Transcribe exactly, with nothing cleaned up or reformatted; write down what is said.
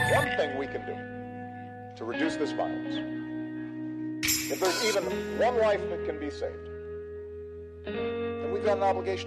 one thing we can do to reduce this violence, if there's even one life that can be saved, then we've got an obligation